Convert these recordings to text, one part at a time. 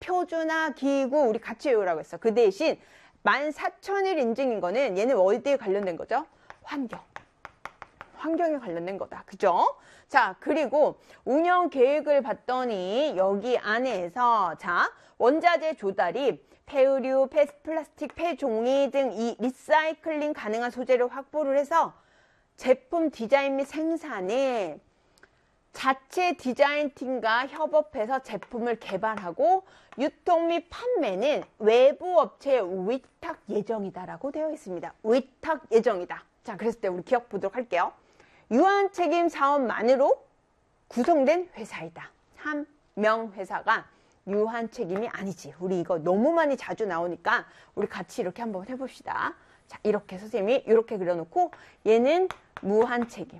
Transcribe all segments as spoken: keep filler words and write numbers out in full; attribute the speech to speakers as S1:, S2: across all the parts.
S1: 표준화 기구 우리 같이 외우라고 했어. 그 대신 만 사천 일 인증인 거는 얘는 어디에 관련된 거죠? 환경. 환경에 관련된 거다. 그죠? 자, 그리고 운영 계획을 봤더니 여기 안에서 자, 원자재 조달이 폐의류, 폐플라스틱, 폐종이 등 이 리사이클링 가능한 소재를 확보를 해서 제품 디자인 및 생산에 자체 디자인팀과 협업해서 제품을 개발하고 유통 및 판매는 외부 업체에 위탁 예정이다라고 되어 있습니다. 위탁 예정이다. 자, 그랬을 때 우리 기억 보도록 할게요. 유한 책임 사업만으로 구성된 회사이다. 한 명 회사가 유한 책임이 아니지. 우리 이거 너무 많이 자주 나오니까 우리 같이 이렇게 한번 해봅시다. 자, 이렇게 선생님이 이렇게 그려놓고 얘는 무한 책임,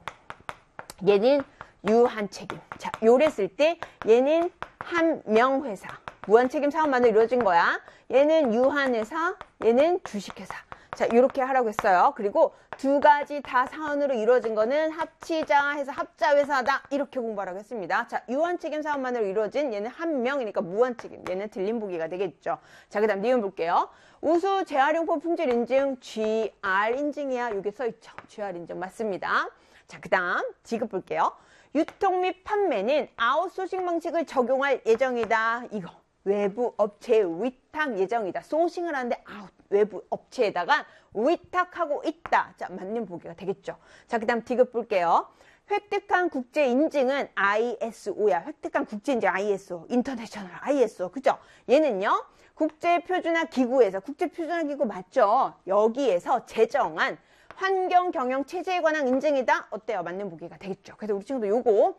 S1: 얘는 유한 책임. 자, 요랬을 때 얘는 한 명 회사, 무한 책임 사업만으로 이루어진 거야. 얘는 유한 회사, 얘는 주식회사. 자, 이렇게 하라고 했어요. 그리고 두 가지 다 사원으로 이루어진 거는 합치자 해서 합자회사다. 이렇게 공부하라고 했습니다. 자, 유한 책임 사업만으로 이루어진 얘는 한 명이니까 무한 책임. 얘는 틀린 보기가 되겠죠. 자, 그 다음 니은 볼게요. 우수 재활용품 품질 인증 지 알 인증이야. 여기 써있죠. 지 알 인증 맞습니다. 자, 그 다음 디귿 볼게요. 유통 및 판매는 아웃소싱 방식을 적용할 예정이다. 이거 외부 업체에 위탁 예정이다. 소싱을 하는데 아웃 외부 업체에다가 위탁하고 있다. 자, 맞는 보기가 되겠죠. 자, 그 다음 디귿 볼게요. 획득한 국제 인증은 아이에스오야. 획득한 국제 인증 아이에스오. 인터내셔널 아이에스오. 그죠? 얘는요. 국제 표준화 기구에서 국제 표준화 기구 맞죠? 여기에서 제정한 환경 경영 체제에 관한 인증이다. 어때요? 맞는 보기가 되겠죠. 그래서 우리 친구도 요거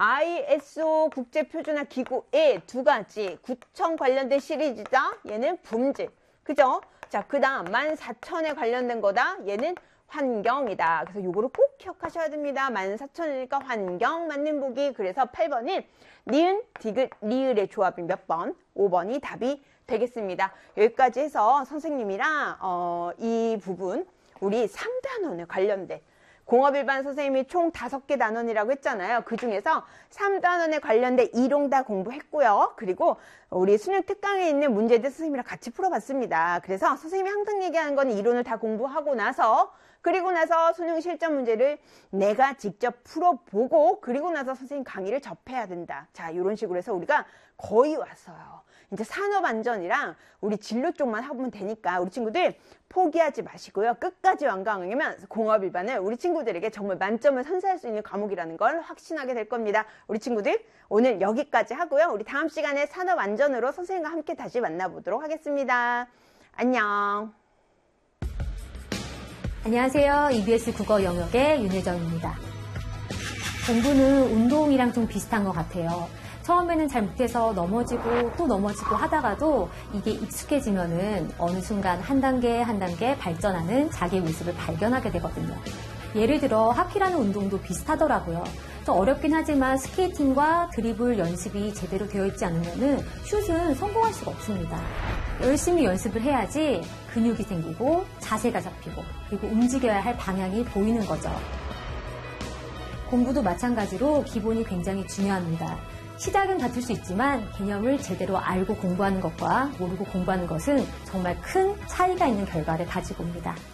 S1: 아이에스오 국제 표준화 기구의 두 가지 구청 관련된 시리즈다. 얘는 품질. 그죠? 자, 그 다음 만 사천에 관련된 거다. 얘는 환경이다. 그래서 요거를 꼭 기억하셔야 됩니다. 만 사천이니까 환경 맞는 보기. 그래서 팔 번은 니은, 디귿, 리을의 조합이 몇 번? 오 번이 답이 되겠습니다. 여기까지 해서 선생님이랑 어, 이 부분 우리 삼 단원에 관련된 공업일반 선생님이 총 다섯 개 단원이라고 했잖아요. 그 중에서 삼 단원에 관련된 이론 다 공부했고요. 그리고 우리 수능 특강에 있는 문제들 선생님이랑 같이 풀어봤습니다. 그래서 선생님이 항상 얘기하는 건 이론을 다 공부하고 나서 그리고 나서 수능 실전 문제를 내가 직접 풀어보고 그리고 나서 선생님 강의를 접해야 된다. 자, 이런 식으로 해서 우리가 거의 왔어요. 이제 산업안전이랑 우리 진로 쪽만 하면 되니까 우리 친구들 포기하지 마시고요. 끝까지 완강하면 공업일반을 우리 친구들에게 정말 만점을 선사할 수 있는 과목이라는 걸 확신하게 될 겁니다. 우리 친구들 오늘 여기까지 하고요. 우리 다음 시간에 산업안전으로 선생님과 함께 다시 만나보도록 하겠습니다. 안녕.
S2: 안녕하세요. 이비에스 국어 영역의 윤혜정입니다. 공부는 운동이랑 좀 비슷한 것 같아요. 처음에는 잘 못해서 넘어지고 또 넘어지고 하다가도 이게 익숙해지면은 어느 순간 한 단계 한 단계 발전하는 자기의 모습을 발견하게 되거든요. 예를 들어 하키라는 운동도 비슷하더라고요. 좀 어렵긴 하지만 스케이팅과 드리블 연습이 제대로 되어 있지 않으면은 슛은 성공할 수가 없습니다. 열심히 연습을 해야지 근육이 생기고 자세가 잡히고 그리고 움직여야 할 방향이 보이는 거죠. 공부도 마찬가지로 기본이 굉장히 중요합니다. 시작은 같을 수 있지만 개념을 제대로 알고 공부하는 것과 모르고 공부하는 것은 정말 큰 차이가 있는 결과를 가지고 옵니다.